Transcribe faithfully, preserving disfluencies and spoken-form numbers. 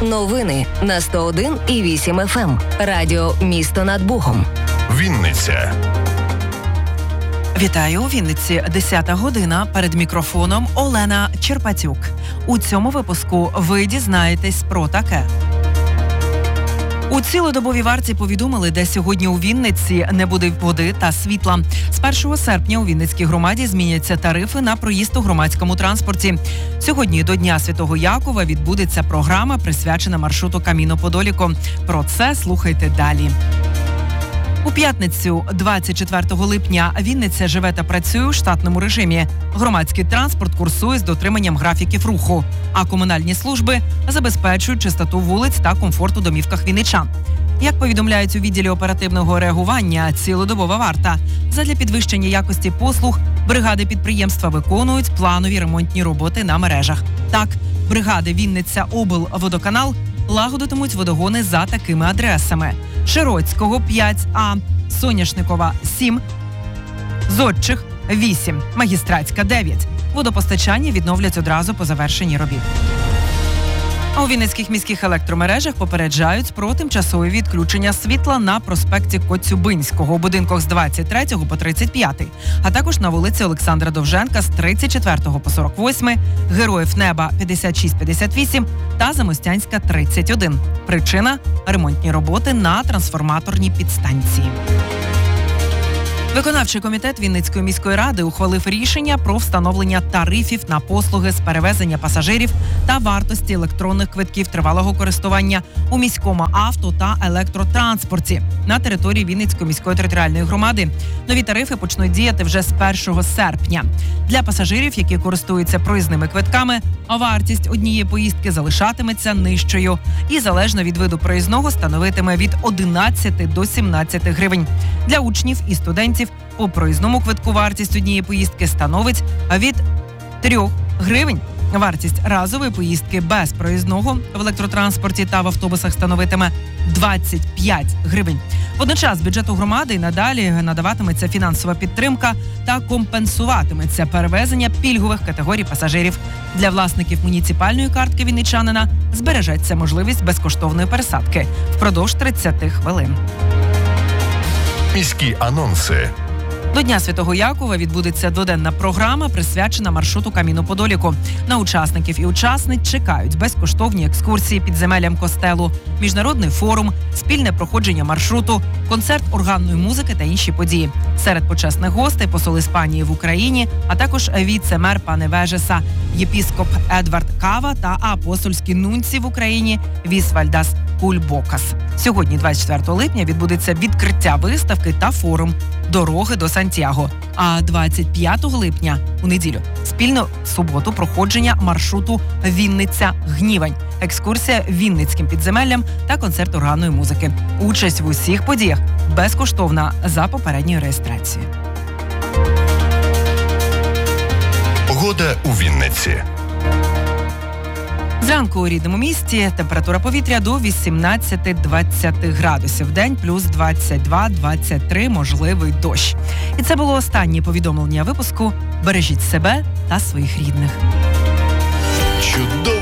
Новини на сто один і вісім еф ем. Радіо «Місто над Богом». Вінниця. Вітаю у Вінниці. десята година. Перед мікрофоном Олена Черпатюк. У цьому випуску ви дізнаєтесь про таке. У цілодобовій варті повідомили, де сьогодні у Вінниці не буде води та світла. З першого серпня у Вінницькій громаді зміняться тарифи на проїзд у громадському транспорті. Сьогодні до Дня Святого Якова відбудеться програма, присвячена маршруту Каміно-Подоліко. Про це слухайте далі. У п'ятницю, двадцять четвертого липня, Вінниця живе та працює у штатному режимі. Громадський транспорт курсує з дотриманням графіків руху, а комунальні служби забезпечують чистоту вулиць та комфорт у домівках вінничан. Як повідомляють у відділі оперативного реагування «Цілодобова варта», задля підвищення якості послуг бригади підприємства виконують планові ремонтні роботи на мережах. Так, бригади Вінниця облводоканал лагодитимуть водогони за такими адресами: Широцького п'ять А, Соняшникова сім, Зодчих вісім, Магістратська дев'ять. Водопостачання відновлять одразу по завершенні робіт. А у Вінницьких міських електромережах попереджають про тимчасове відключення світла на проспекті Коцюбинського у будинках з двадцять третього по тридцять п'ятий, а також на вулиці Олександра Довженка з тридцять четвертого по сорок восьмий, Героїв Неба п'ятдесят шість п'ятдесят вісім та Замостянська тридцять один. Причина – ремонтні роботи на трансформаторній підстанції. Виконавчий комітет Вінницької міської ради ухвалив рішення про встановлення тарифів на послуги з перевезення пасажирів та вартості електронних квитків тривалого користування у міському авто та електротранспорті на території Вінницької міської територіальної громади. Нові тарифи почнуть діяти вже з першого серпня. Для пасажирів, які користуються проїзними квитками, вартість однієї поїздки залишатиметься нижчою і залежно від виду проїзного становитиме від одинадцяти до сімнадцяти гривень. Для учнів і студентів по проїзному квитку вартість однієї поїздки становить від трьох гривень. Вартість разової поїздки без проїзного в електротранспорті та в автобусах становитиме двадцять п'ять гривень. Водночас з бюджету громади й надалі надаватиметься фінансова підтримка та компенсуватиметься перевезення пільгових категорій пасажирів. Для власників муніципальної картки вінничанина збережеться можливість безкоштовної пересадки впродовж тридцяти хвилин. Міські анонси. До Дня Святого Якова відбудеться дводенна програма, присвячена маршруту Каміно-Подоліко. На учасників і учасниць чекають безкоштовні екскурсії підземеллям костелу, міжнародний форум, спільне проходження маршруту, концерт органної музики та інші події. Серед почесних гостей посол Іспанії в Україні, а також віце-мер пане Вежеса, єпіскоп Едвард Кава та апостольські нунці в Україні Вісвальдас Кульбокас. Сьогодні, двадцять четвертого липня, відбудеться відкриття виставки та форум «Дороги до Сантьяго». А двадцять п'ятого липня, у неділю, спільно в суботу проходження маршруту Вінниця-Гнівань, екскурсія Вінницьким підземеллям та концерт органної музики. Участь в усіх подіях безкоштовна за попередньою реєстрацією. Погода у Вінниці. Зранку у рідному місті температура повітря до вісімнадцяти двадцяти градусів. Вдень плюс двадцять два двадцять три, можливий дощ. І це було останнє повідомлення випуску. Бережіть себе та своїх рідних. Чудово!